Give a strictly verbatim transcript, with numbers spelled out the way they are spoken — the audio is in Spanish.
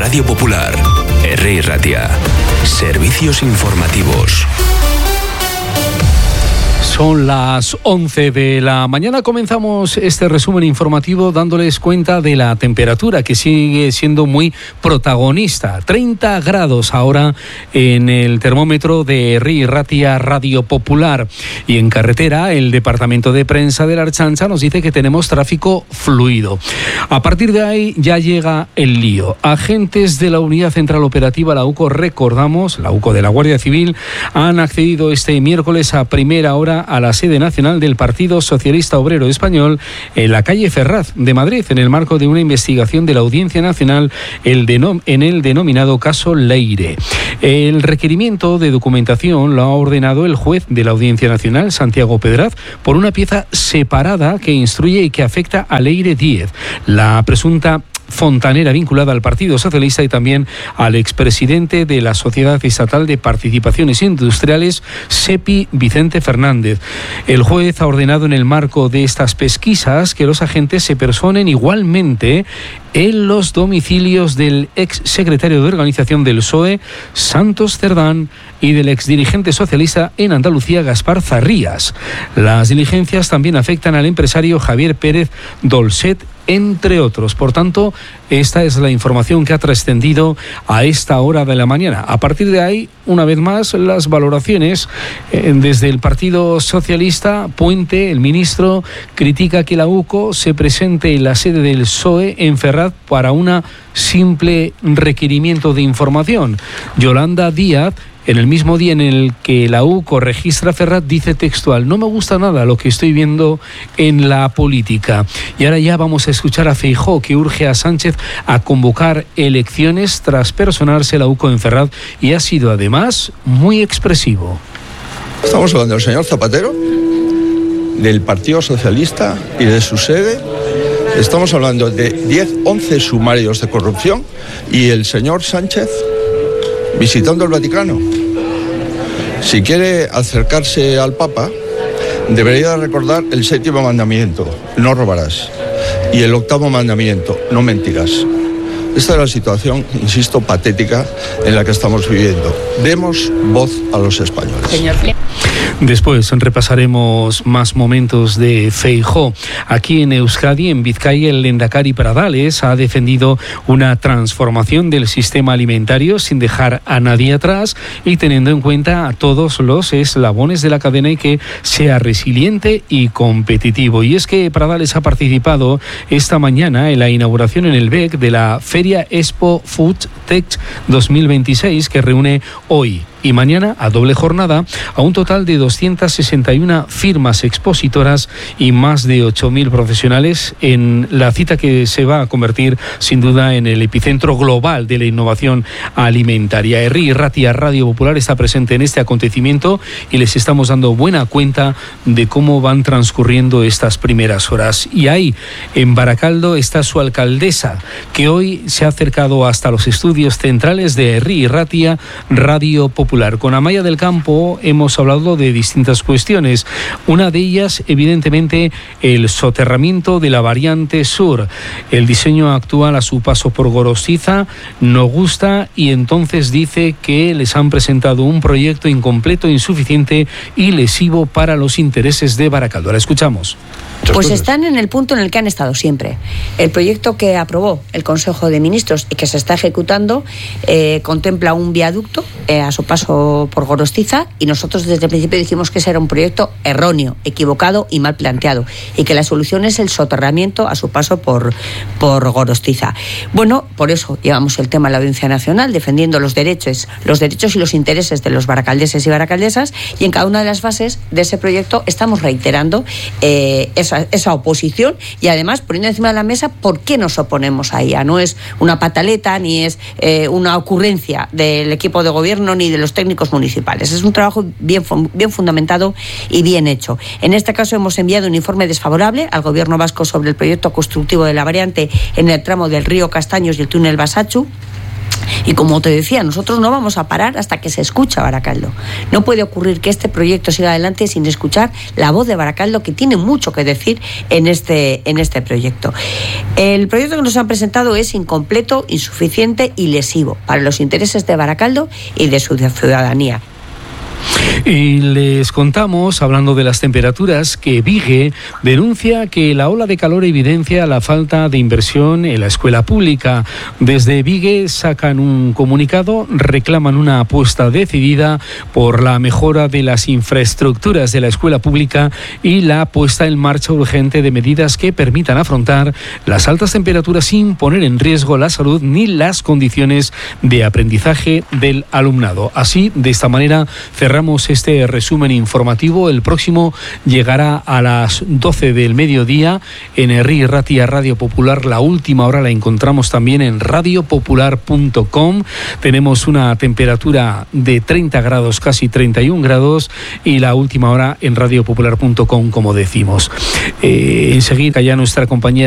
Radio Popular. Herri y Ratia. Servicios informativos. Son las once de la mañana. Comenzamos este resumen informativo dándoles cuenta de la temperatura que sigue siendo muy protagonista. treinta grados ahora en el termómetro de Herri y Ratia Radio Popular. Y en carretera, el Departamento de Prensa de la Ertzaintza nos dice que tenemos tráfico fluido. A partir de ahí ya llega el lío. Agentes de la Unidad Central Operativa, la UCO, recordamos, la UCO de la Guardia Civil, han accedido este miércoles a primera hora a la sede nacional del Partido Socialista Obrero Español en la calle Ferraz de Madrid, en el marco de una investigación de la Audiencia Nacional el denom- en el denominado caso Leire. El requerimiento de documentación lo ha ordenado el juez de la Audiencia Nacional, Santiago Pedraz, por una pieza separada que instruye y que afecta a Leire Díez, la presunta fontanera vinculada al Partido Socialista, y también al expresidente de la Sociedad Estatal de Participaciones Industriales, SEPI, Vicente Fernández. El juez ha ordenado en el marco de estas pesquisas que los agentes se personen igualmente en los domicilios del ex secretario de organización del P S O E, Santos Cerdán, y del exdirigente socialista en Andalucía, Gaspar Zarrías. Las diligencias también afectan al empresario Javier Pérez Dolcet, entre otros. Por tanto, esta es la información que ha trascendido a esta hora de la mañana. A partir de ahí, una vez más, las valoraciones eh, desde el Partido Socialista. Puente, el ministro, critica que la UCO se presente en la sede del P S O E en Ferraz para un simple requerimiento de información. Yolanda Díaz, en el mismo día en el que la UCO registra Ferraz, dice textual: no me gusta nada lo que estoy viendo en la política. Y ahora ya vamos a escuchar a Feijóo, que urge a Sánchez a convocar elecciones tras personarse la UCO en Ferraz, y ha sido además muy expresivo. Estamos hablando del señor Zapatero, del Partido Socialista y de su sede. Estamos hablando de diez, once sumarios de corrupción y el señor Sánchez visitando el Vaticano. Si quiere acercarse al Papa, debería recordar el séptimo mandamiento: no robarás, y el octavo mandamiento: no mentirás. Esta es la situación, insisto, patética en la que estamos viviendo. Demos voz a los españoles. Señor. Después repasaremos más momentos de Feijóo. Aquí en Euskadi, en Vizcaya, el lehendakari Pradales ha defendido una transformación del sistema alimentario sin dejar a nadie atrás y teniendo en cuenta a todos los eslabones de la cadena, y que sea resiliente y competitivo. Y es que Pradales ha participado esta mañana en la inauguración en el B E C de la Feria Expo Food Tech dos mil veintiséis, que reúne hoy y mañana, a doble jornada, a un total de doscientas sesenta y una firmas expositoras y más de ocho mil profesionales, en la cita que se va a convertir sin duda en el epicentro global de la innovación alimentaria. Herri y Ratia Radio Popular está presente en este acontecimiento y les estamos dando buena cuenta de cómo van transcurriendo estas primeras horas. Y ahí, en Baracaldo, está su alcaldesa, que hoy se ha acercado hasta los estudios centrales de Herri y Ratia Radio Popular. Con Amaya del Campo hemos hablado de distintas cuestiones. Una de ellas, evidentemente, el soterramiento de la variante sur. El diseño actual a su paso por Gorostiza no gusta, y entonces dice que les han presentado un proyecto incompleto, insuficiente y lesivo para los intereses de Baracaldo. La escuchamos. Pues están en el punto en el que han estado siempre. El proyecto que aprobó el Consejo de Ministros y que se está ejecutando eh, contempla un viaducto eh, a su paso por Gorostiza, y nosotros desde el principio dijimos que ese era un proyecto erróneo, equivocado y mal planteado, y que la solución es el soterramiento a su paso por, por Gorostiza. Bueno, por eso llevamos el tema a la Audiencia Nacional, defendiendo los derechos, los derechos y los intereses de los baracaldeses y baracaldesas, y en cada una de las fases de ese proyecto estamos reiterando eh, esa, esa oposición, y además poniendo encima de la mesa por qué nos oponemos a ella. No es una pataleta ni es eh, una ocurrencia del equipo de gobierno ni de los técnicos municipales. Es un trabajo bien, bien fundamentado y bien hecho. En este caso hemos enviado un informe desfavorable al gobierno vasco sobre el proyecto constructivo de la variante en el tramo del río Castaños y el túnel Basachu. Y como te decía, nosotros no vamos a parar hasta que se escucha Baracaldo. No puede ocurrir que este proyecto siga adelante sin escuchar la voz de Baracaldo, que tiene mucho que decir en este, en este proyecto. El proyecto que nos han presentado es incompleto, insuficiente y lesivo para los intereses de Baracaldo y de su ciudadanía. Y les contamos, hablando de las temperaturas, que Vigue denuncia que la ola de calor evidencia la falta de inversión en la escuela pública. Desde Vigue sacan un comunicado, reclaman una apuesta decidida por la mejora de las infraestructuras de la escuela pública y la puesta en marcha urgente de medidas que permitan afrontar las altas temperaturas sin poner en riesgo la salud ni las condiciones de aprendizaje del alumnado. Así, de esta manera, cerramos este resumen informativo. El próximo llegará a las doce del mediodía en Herri Ratia Radio Popular. La última hora la encontramos también en radio popular punto com. Tenemos una temperatura de treinta grados, casi treinta y un grados, y la última hora en radio popular punto com, como decimos. Eh, enseguida ya nuestra compañera